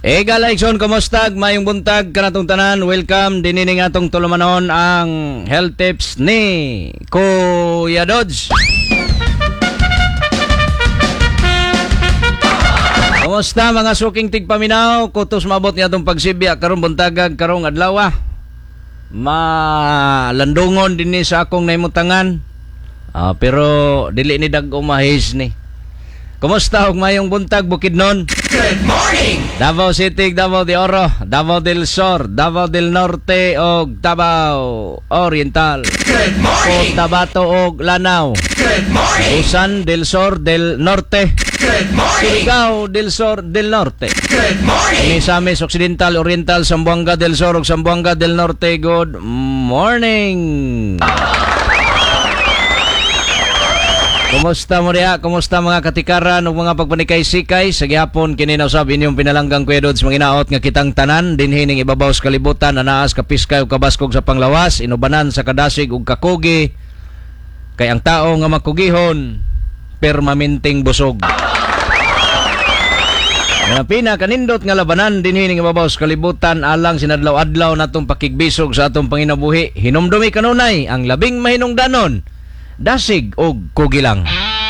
Ega Laikson, kumusta? Mayong buntag kanatong tanan. Welcome dinini nga atong tulumanon ang health tips ni Kuya Dodge. Kumusta mga suking tigpaminaw? Kutos mabot nga atong pagsibya karong buntagag karong adlaw. Malandungon dinhi sa akong naimutangan. Pero dili ni dag umahis ni. Kumusta og mayong buntag Bukidnon? Good morning! Davao City, Davao de Oro, Davao del Sur, Davao del Norte og Davao Oriental. Good morning! Cotabato og Lanao. Good morning! Busan del Sur del Norte. Good morning! Surigao del Sur del Norte. Good morning! Misamis Occidental, Oriental, Zamboanga del Sur ug Zamboanga del Norte. Good morning! Kumusta mo diha? Kumusta mga katikaran ug mga pagpanikay-sikay? Sa gihapon kini na usab inyong pinalanggang Kuya Dodge manginaot nga kitang tanan dinhi ning ibabaw sa kalibutan anaas kapiskay ug kabaskog sa panglawas, inubanan sa kadasig ug kakugi. Kay ang tao nga makugihon permanenteng busog. Nga pinakanindot nga labanan dinhi ning ibabaw sa kalibutan alang sinadlaw-adlaw natong pakigbisog sa atong panginabuhi. Hinumdumi kanunay ang labing mahinungdanon, dasig og kugi lang.